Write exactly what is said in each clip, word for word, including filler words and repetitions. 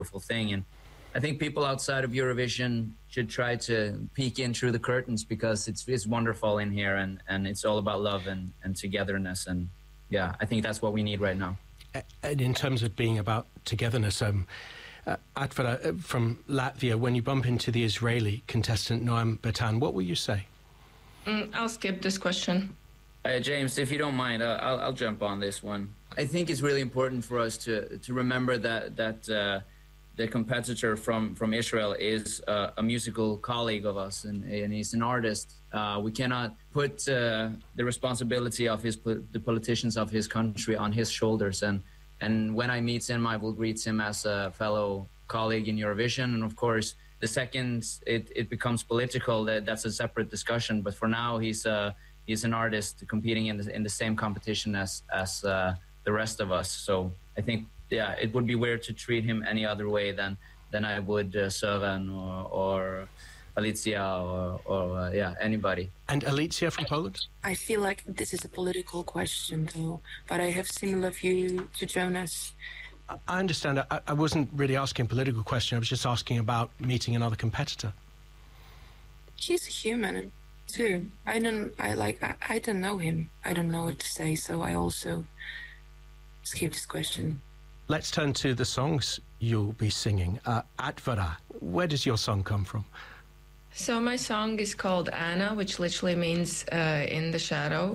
beautiful thing. And I think people outside of Eurovision should try to peek in through the curtains, because it's it's wonderful in here, and, and it's all about love and, and togetherness. And yeah, I think that's what we need right now. And in terms of being about togetherness, um, uh, Atvara from Latvia, when you bump into the Israeli contestant Noam Bertan, what will you say? Mm, I'll skip this question. Uh, James, if you don't mind, uh, I'll, I'll jump on this one. I think it's really important for us to to remember that that uh, the competitor from, from Israel is uh, a musical colleague of us, and, and he's an artist. Uh, we cannot put uh, the responsibility of his the politicians of his country on his shoulders. And and when I meet him, I will greet him as a fellow colleague in Eurovision. And of course, the second it, it becomes political, that that's a separate discussion. But for now, he's uh, he's an artist competing in the in the same competition as as uh, the rest of us. So I think, yeah, it would be weird to treat him any other way than than I would uh, Servan or, or Alicia or, or uh, yeah, anybody. And Alicia from Poland? I feel like this is a political question, though, but I have similar view to Jonas. I understand. I, I wasn't really asking a political question. I was just asking about meeting another competitor. He's a human too. I don't. I like. I, I don't know him. I don't know what to say. So I also skip this question. Let's turn to the songs you'll be singing. Uh, Atvara, where does your song come from? So my song is called Anna, which literally means uh, in the shadow.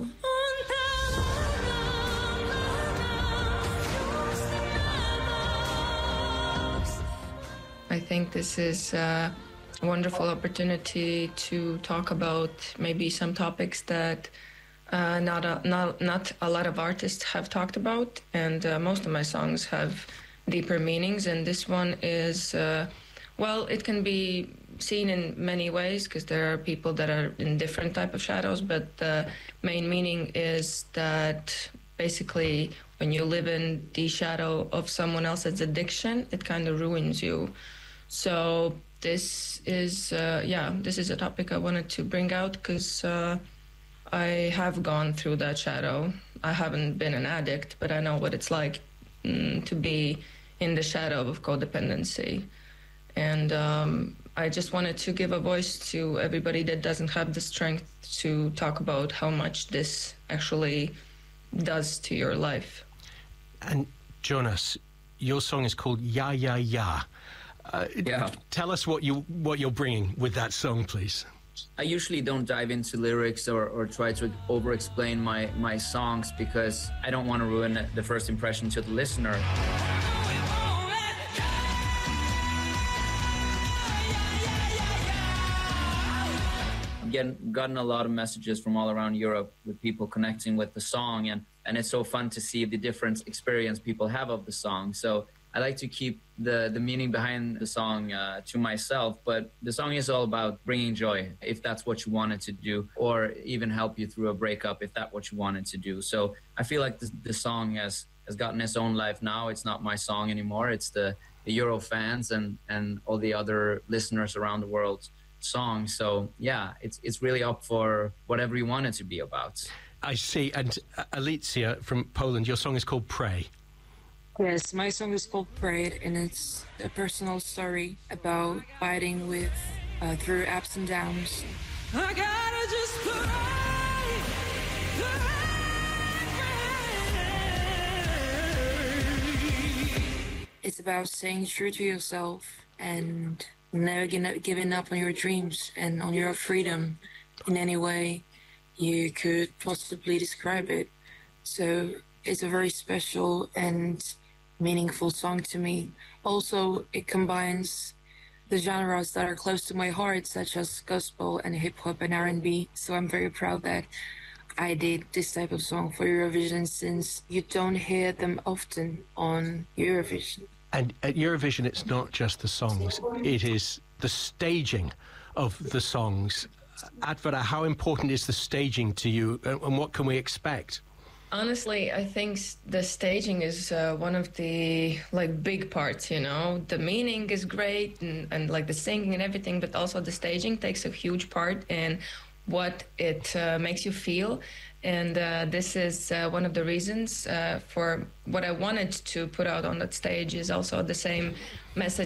I think this is a wonderful opportunity to talk about maybe some topics that uh, not, a, not, not a lot of artists have talked about, and uh, most of my songs have deeper meanings, and this one is, uh, well, it can be seen in many ways because there are people that are in different type of shadows, but the main meaning is that basically when you live in the shadow of someone else's addiction, it kind of ruins you. So this is, uh, yeah, this is a topic I wanted to bring out because uh, I have gone through that shadow. I haven't been an addict, but I know what it's like mm, to be in the shadow of codependency. And um, I just wanted to give a voice to everybody that doesn't have the strength to talk about how much this actually does to your life. And Jonas, your song is called Ya Ya Ya. Uh, yeah. Tell us what you what you're bringing with that song, please. I usually don't dive into lyrics or, or try to over-explain my, my songs because I don't want to ruin the first impression to the listener. I've getting, gotten a lot of messages from all around Europe with people connecting with the song, and, and it's so fun to see the different experience people have of the song. So I like to keep the, the meaning behind the song uh, to myself, but the song is all about bringing joy, if that's what you wanted to do, or even help you through a breakup, if that's what you wanted to do. So I feel like the, the song has, has gotten its own life now. It's not my song anymore. It's the, the Euro fans and, and all the other listeners around the world's song. So yeah, it's, it's really up for whatever you want it to be about. I see. And uh, Alicia from Poland, your song is called Pray. Yes, my song is called Prayed, and it's a personal story about fighting with uh, through ups and downs. I gotta just pray, pray. It's about staying true to yourself and never giving up on your dreams and on your freedom in any way you could possibly describe it. So it's a very special and meaningful song to me. Also, it combines the genres that are close to my heart, such as gospel and hip-hop and R and B. So I'm very proud that I did this type of song for Eurovision, since you don't hear them often on Eurovision. And at Eurovision, it's not just the songs, it is the staging of the songs. Atvara, how important is the staging to you, and what can we expect? Honestly, I think the staging is uh, one of the like big parts, you know. The meaning is great and, and like the singing and everything, but also the staging takes a huge part in what it uh, makes you feel. And uh, this is uh, one of the reasons uh, for what I wanted to put out on that stage is also the same message